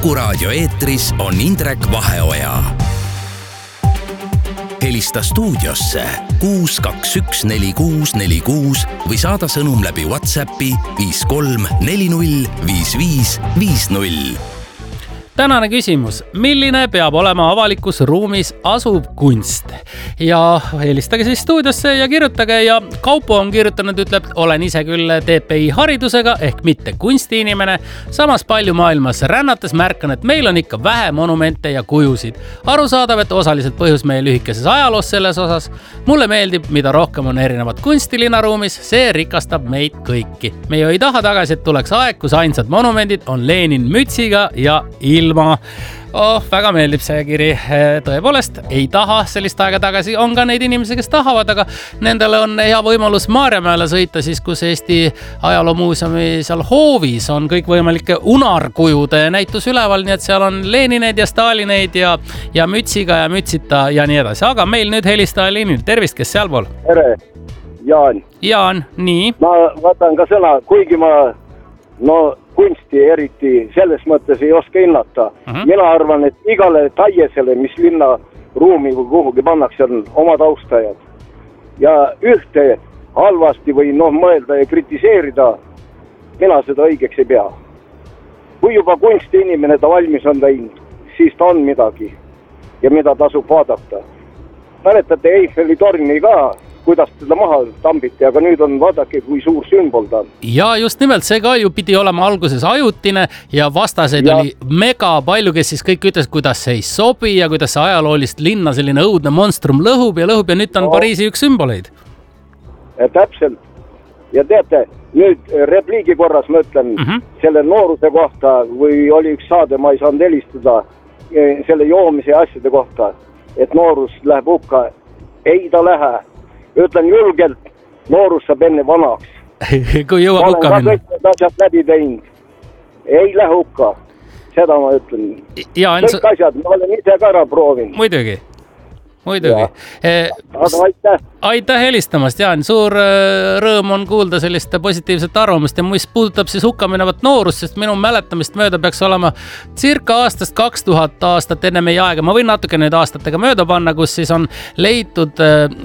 Kuku raadio eetris on Indrek Vaheoja. Helista stuudiosse 6214646 või saada sõnum läbi WhatsAppi 53405550. Tänane küsimus, milline peab olema avalikus ruumis asuv kunst? Ja helistage siis stuudiosse ja kirjutage ja Kaupo on kirjutanud, ütleb, olen ise küll TPI haridusega ehk mitte kunstiinimene. Samas palju maailmas rännates märkan, et meil on ikka vähe monumente ja kujusid. Arusaadav, et osaliselt põhjus meie lühikeses ajaloos selles osas. Mulle meeldib, mida rohkem on erinevat kunsti linnaruumis, see rikastab meid kõiki. Me ju ei taha tagasi, et tuleks aeg, kus ainsad monumendid on Lenin mütsiga ja ilma. Väga meeldib see kiri. Tõepoolest, ei taha sellist aega tagasi. On ka neid inimesi, kes tahavad, aga nendele on hea võimalus Maarjamäele sõita, siis kus Eesti ajaloomuuseumi seal hoovis on kõik võimalike unarkujude näitus üleval, nii et seal on Lenineid ja Stalineid ja mütsiga ja mütsita ja nii edasi. Aga meil nüüd helistaja liinil. Tervist, kes sealpool? Tere, Jaan. Jaan, nii. Ma võtan ka sõna, kuigi ma kunsti eriti selles mõttes ei oska hinnata. Mina arvan, et igale taiesele, mis linna ruumi või kuhugi pannakse, on omad austajad. Ja ühte halvasti või mõelda ja kritiseerida, mina seda õigeks ei pea. Kui juba kunsti inimene ta valmis on teinud, siis ta on midagi ja mida tasub vaadata. Mäletate Eiffeli torni ka, kuidas teda maha tambiti, aga nüüd on vaadake, kui suur sümbol ta on. Ja just nimelt, see ka ju pidi olema alguses ajutine ja vastaseid oli mega palju, kes siis kõik ütles, kuidas see ei sobi ja kuidas see ajaloolist linna selline õudne monstrum lõhub ja nüüd on Pariisi üks sümboleid. Ja täpselt. Ja teate, nüüd repliigi korras ma ütlen selle nooruse kohta, või oli üks saade, ma ei saanud helistada selle joomise asjade kohta, et noorus läheb hukka. Ei ta lähe. Ütlen julgelt, noorus saab enne vanaks. Kui jõuab hukka minna. Ma olen ka kõik asjad läbi teinud. Ei lähe hukka. Seda ma ütlen. Kõik asjad, ma olen ise ka ära proovin. Muidugi. Aga aitäh. Aitäh helistamast, Jaan. Suur rõõm on kuulda sellist positiivset arvamust ja mis puudutab siis hukka minevat noorust, sest minu mäletamist mööda peaks olema circa aastast 2000 aastat enne meie aega. Ma võin natuke nüüd aastatega mööda panna, kus siis on leitud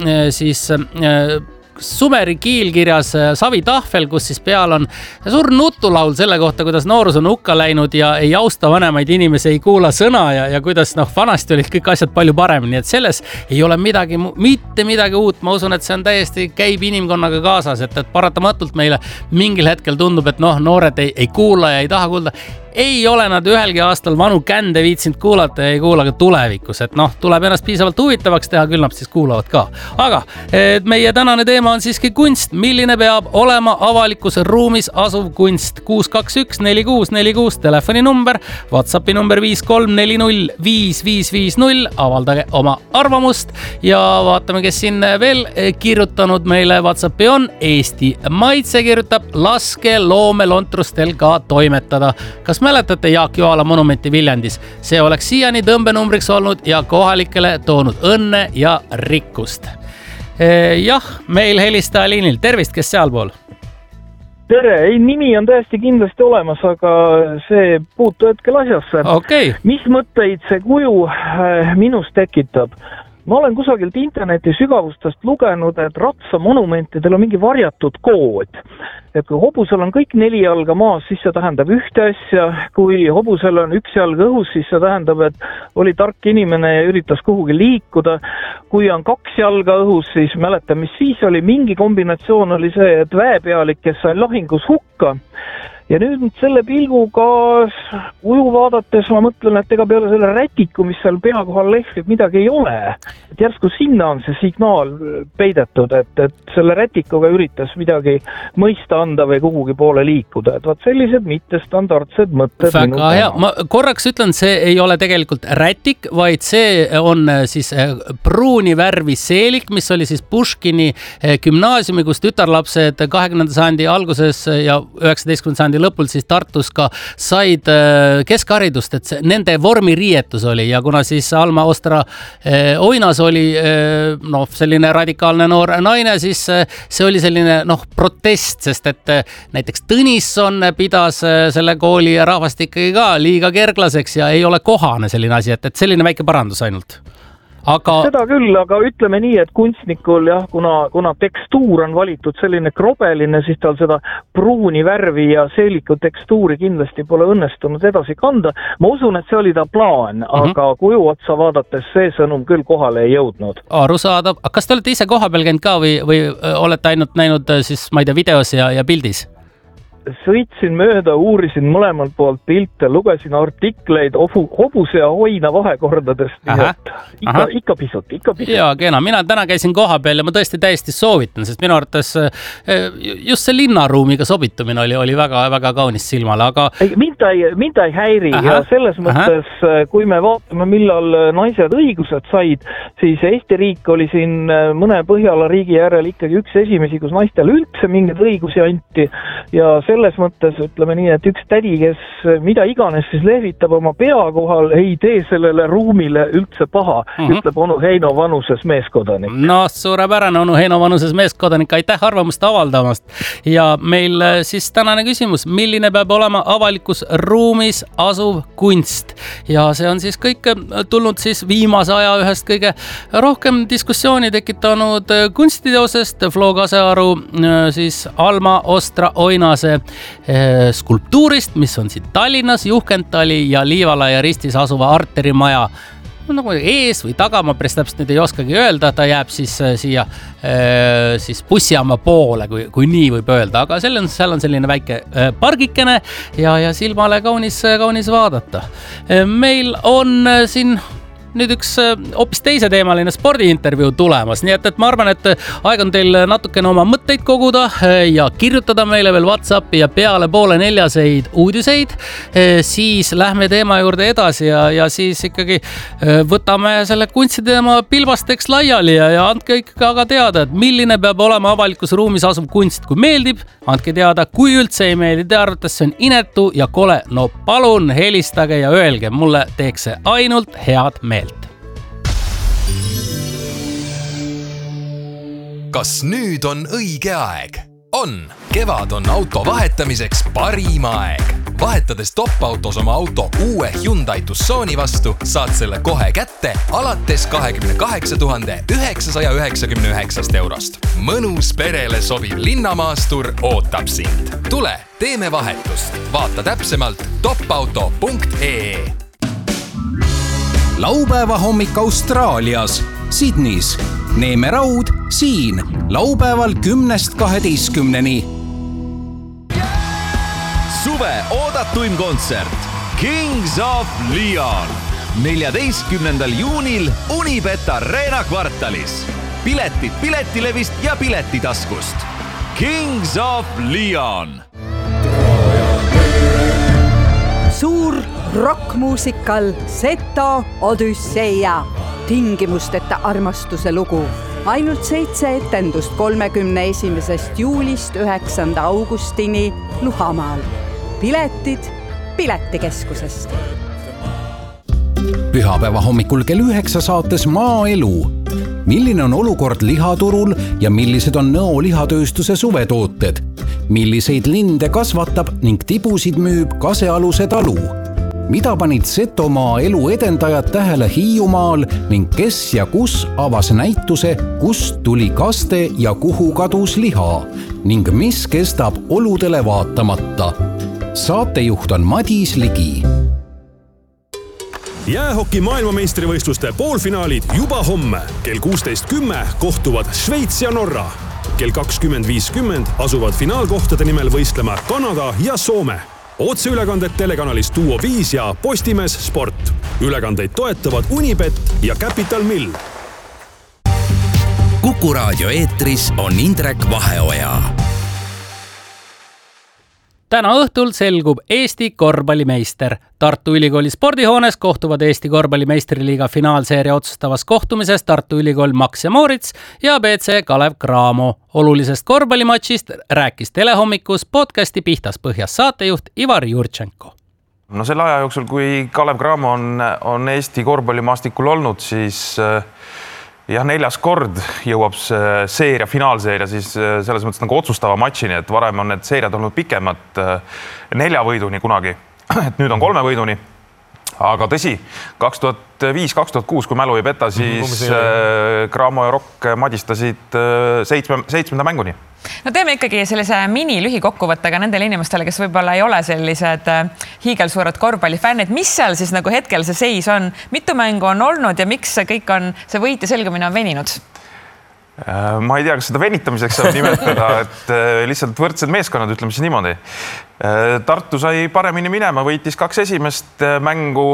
Sumeri kiilkirjas savitahvel, kus siis peal on suur nutulaul selle kohta, kuidas noorus on hukka läinud ja ei austa vanemaid inimesi, ei kuula sõna ja kuidas vanasti olid kõik asjad palju paremini. Nii et selles ei ole mitte midagi uut. Ma usun, et see on täiesti käib inimkonnaga kaasas, et paratamatult meile mingil hetkel tundub, et noored ei kuula ja ei taha kuulda. Ei ole nad ühelgi aastal vanu kände viitsinud kuulata ja ei kuula ka tulevikus, et tuleb ennast piisavalt huvitavaks teha, küll nad siis kuulavad ka. Aga meie tänane teema on siiski kunst. Milline peab olema avalikus ruumis asuv kunst? 6214646 telefoni number, WhatsAppi number 53405550. Avaldage oma arvamust ja vaatame, kes siin veel kirjutanud meile WhatsAppi on. Eesti Maitse kirjutab, laske loomelontrustel ka toimetada. Kas mäletate Jaak Joala monumenti Viljandis? See oleks siiani tõmbenumbriks olnud ja kohalikele toonud õnne ja rikkust. Jah, meil helistaja liinil. Tervist, kes sealpool? Tere, nimi on täiesti kindlasti olemas, aga see puutu hetkel asjasse. Okay. Mis mõtteid see kuju minus tekitab? Ma olen kusagilt interneti sügavustest lugenud, et ratsamonumentidel on mingi varjatud kood. Et kui hobusel on kõik 4 jalga maas, siis see tähendab ühte asja. Kui hobusel on 1 jalg õhus, siis see tähendab, et oli tark inimene ja üritas kuhugi liikuda. Kui on 2 jalga õhus, siis mäletan, mis siis oli. Mingi kombinatsioon oli see, et väepealik, kes sai lahingus hukka. Ja nüüd selle pilguga kuju vaadates ma mõtlen, et ega peale selle rätiku, mis seal pea kohal lehvib, midagi ei ole. Et järsku sinna on see signaal peidetud, et selle rätikuga üritas midagi mõista anda või kuhugi poole liikuda. Et vaat sellised mittestandardsed mõtted. Väga hea. Ma korraks ütlen, see ei ole tegelikult rätik, vaid see on siis pruuni värvi seelik, mis oli siis Puškini gümnaasiumi, kus tütarlapsed 20. sajandi alguses ja 19. sajandi sajandi lõpul siis Tartus ka said keskharidust, et nende vormiriietus oli ja kuna siis Alma Ostra Oinas oli selline radikaalne noor naine, siis see oli selline protest, sest et näiteks Tõnisson pidas selle kooli ja rahvast ikkagi ka liiga kerglaseks ja ei ole kohane selline asi, et selline väike parandus ainult. Seda küll, aga ütleme nii, et kunstnikul jah, kuna tekstuur on valitud selline krobeline, siis tal seda pruuni värvi ja seeliku tekstuuri kindlasti pole õnnestunud edasi kanda. Ma usun, et see oli ta plaan, aga kuju otsa vaadates see sõnum küll kohale ei jõudnud. Arusaadav. Kas te olete ise koha peal käinud ka või olete ainult näinud siis, ma ei tea, videos ja pildis? Sõitsin mööda, uurisin mõlemalt poolt pilte, lugesin artikleid hobuse ja oina vahekordadest. Ikka pisut. Jaa, kena. Mina täna käisin koha peal ja ma tõesti täiesti soovitan, sest minu arvates just see linnaruumiga sobitumine oli väga kaunis silmale, aga... Mind ei häiri ja selles mõttes, kui me vaatame, millal naised õigused said, siis Eesti riik oli siin mõne Põhjala riigi järel ikkagi üks esimesi, kus naistel üldse mingeid õigusi anti ja selles mõttes ütleme nii, et üks tädi, kes mida iganes siis lehvitab oma pea kohal, ei tee sellele ruumile üldse paha, ütleb onu Heino vanuses meeskodanik. No, suurepärane onu Heino vanuses meeskodanik, aitäh arvamust avaldamast. Ja meil siis tänane küsimus, milline peab olema avalikus ruumis asuv kunst? Ja see on siis kõik tulnud siis viimase aja ühest kõige rohkem diskussiooni tekitanud kunstiteosest, Flo Kasearu siis Alma Ostra Oinase skulptuurist, mis on siin Tallinnas, Juhkentali ja Liivala ja Ristis asuva Arteri maja nagu ees või taga, ma päris täpselt nüüd ei oskagi öelda, ta jääb siis siia siis bussijaama poole, kui nii võib öelda, aga seal on selline väike pargikene ja silmale kaunis vaadata. Meil on siin nüüd üks hoopis teise teemaline spordiintervjuu tulemas, nii et ma arvan, et aeg on teil natukene oma mõtteid koguda ja kirjutada meile veel WhatsAppi ja peale 3:30 uudiseid, siis lähme teema juurde edasi ja siis ikkagi võtame selle kunstiteema pilbasteks laiali ja andke ikka aga teada, et milline peab olema avalikus ruumis asuv kunst, kui meeldib, andke teada, kui üldse ei meeldi, te arvates see on inetu ja kole, no palun helistage ja öelge, mulle teeks see ainult head meelt. Kas nüüd on õige aeg? On! Kevad on auto vahetamiseks parim aeg. Vahetades top-autos oma auto uue Hyundai Tucsoni vastu, saad selle kohe kätte alates 28 999 eurost. Mõnus perele sobiv linnamaastur ootab sind. Tule, teeme vahetust. Vaata täpsemalt topauto.ee. Laupäeva hommik Austraalias, Sydneys. Neeme Raud siin laupäeval 10-12. Suve oodatuim kontsert Kings of Leon 14. juunil Unibet Arena kvartalis. Piletid Piletilevist ja Piletitaskust. Kings of Leon. Suur rockmuusikal Seto Odüsseia. Tingimusteta armastuse lugu. Ainult 7 etendust 31. juulist 9. augustini Luhamaal. Piletid Piletikeskusest. Pühapäeva hommikul kell 9 saates Maaelu. Milline on olukord lihaturul ja millised on Nõo lihatööstuse suvetooted? Milliseid linde kasvatab ning tibusid müüb Kasealuse talu? Mida panid Setomaa elu edendajad tähele Hiiumaal ning kes ja kus avas näituse, kust tuli kaste ja kuhu kadus liha ning mis kestab oludele vaatamata. Saatejuht on Madis Ligi. Jäähoki maailmameistrivõistluste poolfinaalid juba homme. Kell 16.10 kohtuvad Šveits ja Norra. Kell 20.50 asuvad finaalkohtade nimel võistlema Kanada ja Soome. Otseülekanded telekanalis Duo 5 ja Postimees Sport. Ülekandeid toetavad Unibet ja Capital Mill. Kuku raadio eetris on Indrek Vaheoja. täna õhtul selgub Eesti korvpallimeister. Tartu Ülikooli spordihoones kohtuvad Eesti korvpallimeistriliiga finaalseeria otsustavas kohtumises Tartu Ülikool Max ja Moritz ja BC Kalev Cramo. Olulisest korvpallimatšist rääkis Telehommikus podcasti Pihtas põhjas saatejuht Ivar Jurtšenko. No selle aja jooksul, kui Kalev Cramo on Eesti korvpallimaastikul olnud, siis jah, 4. kord jõuab seeria, finaalseeria siis selles mõttes nagu otsustava matšini, et varem on need seeriad olnud pikemad 4 võiduni kunagi, et nüüd on 3 võiduni. Aga tõsi, 2005-2006, kui mälu ei peta, siis Cramo ja Rock madistasid 7. mänguni. No teeme ikkagi sellise mini-lühikokkuvõttega nendele inimestele, kes võib-olla ei ole sellised hiigelsuured korvpallifännid. Mis seal siis nagu hetkel see seis on? Mitu mängu on olnud ja miks see kõik on, see võit ja selgumine on veninud? Ma ei tea, kas seda venitamiseks saab nimetada, et lihtsalt võrdsed meeskonnad, ütleme siis niimoodi. Tartu sai paremini minema, võitis 2 esimest mängu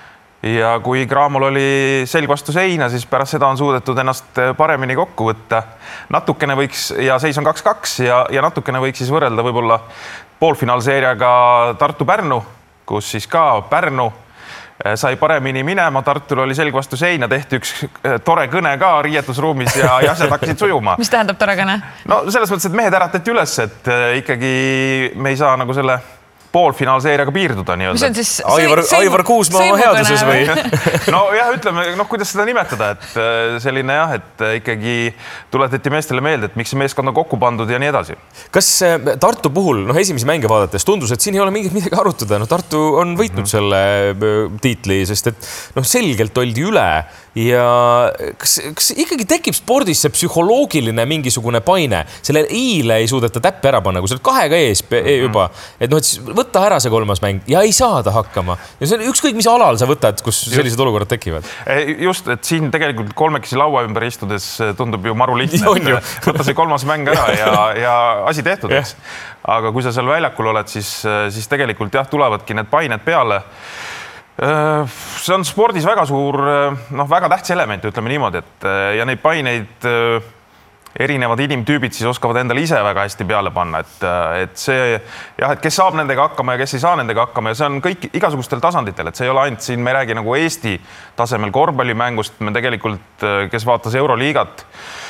ja kui Cramol oli selg vastu seina, siis pärast seda on suudetud ennast paremini kokku võtta. Natukene võiks, ja seis on 2-2 ja natukene võiks siis võrrelda võib-olla poolfinaalseeriaga Tartu-Pärnu, kus siis ka Pärnu sai paremini minema, Tartul oli selg vastu seina, tehti üks tore kõne ka riietusruumis ja asjad hakkasid sujuma. Mis tähendab tore kõne? No selles mõttes, et mehed äratati üles, et ikkagi me ei saa nagu selle poolfinaalseeriaga piirduda nii-öelda. Mis on siis Aivar Kuusmaa oma headuses või? No jah, ütleme, kuidas seda nimetada, et selline jah, et ikkagi tuletati meestele meelde, et miks see meeskond on kokku pandud ja nii edasi. Kas Tartu puhul, esimesi mänge vaadates tundus, et siin ei ole midagi arutada, Tartu on võitnud selle tiitli, sest et selgelt oldi üle ja kas ikkagi tekib spordis see psühholoogiline mingisugune paine, selle iile ei suudeta täppi ära panna, kui sa oled 2 ees juba, et siis võtta ära see 3. mäng ja ei saada hakkama. Ja see on ükskõik, mis alal sa võtad, kus sellised olukorrad tekivad. Just, et siin tegelikult 3 laua ümber istudes tundub ju maru lihtne. Võtta see 3. mäng ära ja asi tehtud. Aga kui sa seal väljakul oled, siis tegelikult jah, tulevadki need pained peale. See on spordis väga suur, väga tähtis element, ütleme niimoodi, et ja neid paineid erinevad inimtüübid siis oskavad endale ise väga hästi peale panna, et see jah, et kes saab nendega hakkama ja kes ei saa nendega hakkama ja see on kõik igasugustel tasanditel, et see ei ole ainult siin, me ei räägi nagu Eesti tasemel korvpallimängust, me tegelikult, kes vaatas Euroliigat,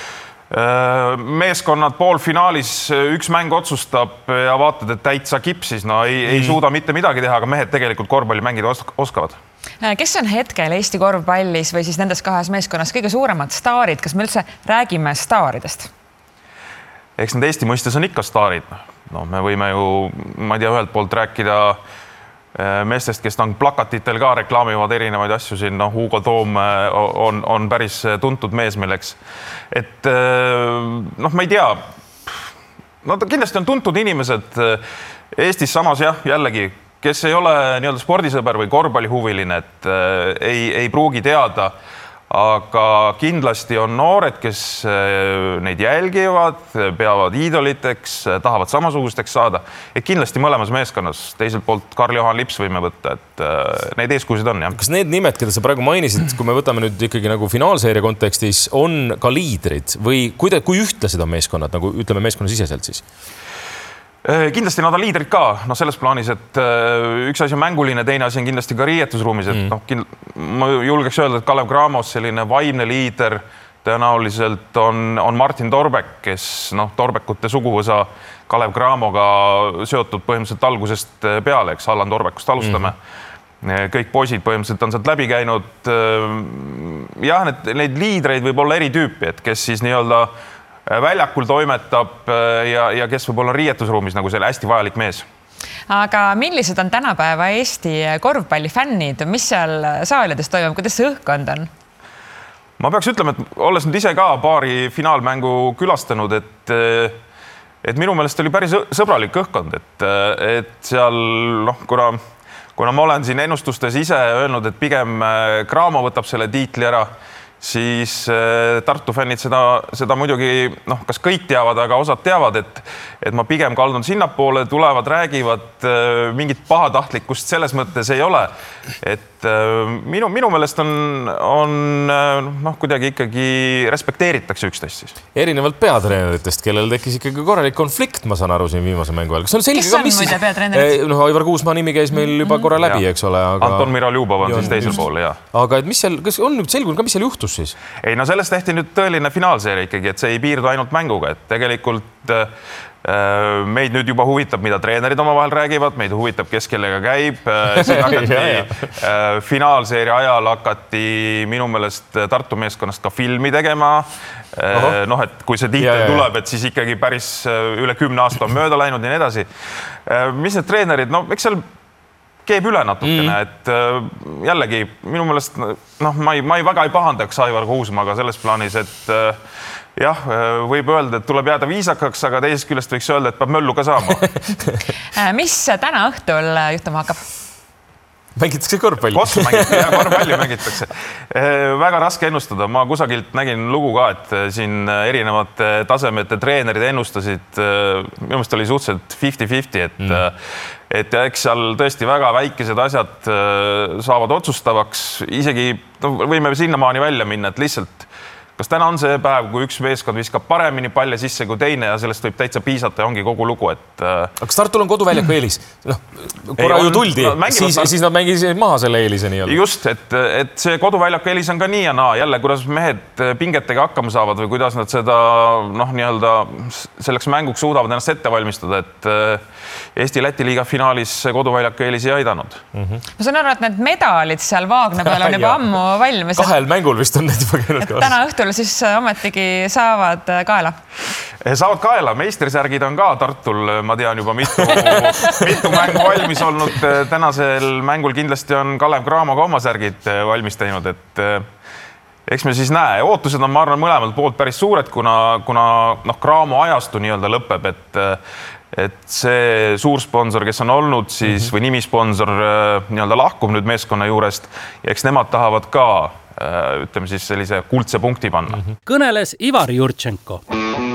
meeskonnad poolfinaalis 1 mäng otsustab ja vaatad, et täitsa kipsis, ei suuda mitte midagi teha, aga mehed tegelikult korvpalli mängida oskavad. Kes on hetkel Eesti korvpallis või siis nendes 2 meeskonnas kõige suuremad staarid? Kas me üldse räägime staaridest? Eks need Eesti mõistes on ikka staarid. Me võime ju, ma ei tea, ühelt poolt rääkida meestest, kes plakatitel ka reklaamivad erinevaid asju siin. Hugo Toom on päris tuntud mees milleks. Et ma ei tea, kindlasti on tuntud inimesed Eestis samas jah, jällegi, kes ei ole nii-öelda spordisõber või korvpallihuviline, et ei pruugi teada, aga kindlasti on noored, kes neid jälgivad, peavad iidoliteks, tahavad samasugusteks saada. Et kindlasti mõlemas meeskonnas, teiselt poolt Karl-Johan Lips võime võtta, et neid eeskujusid on. Jah. Kas need nimed, keda sa praegu mainisid, kui me võtame nüüd ikkagi nagu finaalseeria kontekstis, on ka liidrid või kui ühtlased on meeskonnad, nagu ütleme meeskonna siseselt siis? Kindlasti nad on liidrid ka, selles plaanis, et üks asi on mänguline, teine asi on kindlasti ka riietusruumis, et ma julgeks öelda, et Kalev Cramos selline vaimne liider tõenäoliselt on Martin Torbek, kes Torbekute suguvõsa Kalev Cramoga seotud põhimõtteliselt algusest peale, eks Allan Torbekust alustame. Kõik poisid põhimõtteliselt on sealt läbi käinud. Jah, neid liidreid võib olla eri tüüpi, et kes siis nii-öelda väljakul toimetab ja kes võib-olla on riietusruumis nagu selle hästi vajalik mees. Aga millised on tänapäeva Eesti korvpallifännid? Mis seal saalides toimub? Kuidas see õhkkond on? Ma peaks ütlema, et olles nüüd ise ka paari finaalmängu külastanud, et minu meelest oli päris sõbralik õhkkond, et seal, kuna ma olen siin ennustustes ise öelnud, et pigem Cramo võtab selle tiitli ära, siis Tartu fännid seda muidugi, kas kõik teavad, aga osad teavad, et ma pigem kaldun sinnapoole, tulevad, räägivad, mingit pahatahtlikkust selles mõttes ei ole. Et minu meelest on kuidagi ikkagi respekteeritakse üksteist siis. Erinevalt peatreeneritest, kellel tekkis ikkagi korralik konflikt, ma saan aru siin viimase mängu ajal. Kes on muide peatreenerid? Aivar Kuusmaa nimi käis meil juba korra läbi, eks ole. Anton Miraljubov on siis teisel pool, jah. Aga kas on nüüd selgunud ka, mis seal juhtus siis? Ei, no sellest tehti nüüd tõeline finaalseeria ikkagi, et see ei piirdu ainult mänguga, et tegelikult meid nüüd juba huvitab, mida treenerid omavahel räägivad, meid huvitab, kes kellega käib. Siin hakati finaalseeria ajal hakati minu meelest Tartu meeskonnast ka filmi tegema. Et kui see tiitel tuleb, et siis ikkagi päris üle 10 aasta on mööda läinud ja nii edasi. Mis need treenerid, eks seal keeb üle natukene, et jällegi minu meelest, ma väga ei pahandaks Aivar Kuusmaaga selles plaanis, et jah, võib öelda, et tuleb jääda viisakaks, aga teisest küljest võiks öelda, et peab möllu ka saama. Mis täna õhtul juhtuma hakkab? Mängitakse korvpalli. Korvpalli mängitakse. Väga raske ennustada. Ma kusagilt nägin lugu ka, et siin erinevate tasemete treenerid ennustasid. Minu meelest oli suhteliselt 50-50, et eks seal tõesti väga väikesed asjad saavad otsustavaks. Isegi võime sinnamaani välja minna, et lihtsalt kas täna on see päev, kui üks meeskond viskab paremini palle sisse kui teine ja sellest võib täitsa piisata ja ongi kogu lugu, et... Kas Tartul on koduväljaku eelis? Korra ju tuldi, siis nad mängisid maha selle eelise nii-öelda. Just, et see koduväljaku eelis on ka nii ja naa. Jälle, kuidas mehed pingetega hakkama saavad või kuidas nad seda nii-öelda selleks mänguks suudavad ennast ette valmistada, et Eesti-Läti liiga finaalis koduväljaku eelis ei aidanud. Ma saan aru, et need medalid seal Vaagna peal on juba ammu valmis. 2 mängul vist on need juba käinud kaas. Täna õhtul siis ometigi saavad kaela. Saavad kaela. Meistrisärgid on ka Tartul, ma tean juba mitu mängu valmis olnud. Tänasel mängul kindlasti on Kalev Cramo ka oma särgid valmis teinud, et eks me siis näe. Ootused on, ma arvan, mõlemalt poolt päris suured, kuna Cramo ajastu nii-öelda lõpeb, et see suursponsor, kes on olnud siis või nimisponsor nii-öelda lahkub nüüd meeskonna juurest ja eks nemad tahavad ka ütleme siis sellise kuldse punkti panna. Kõneles Ivar Jurtšenko.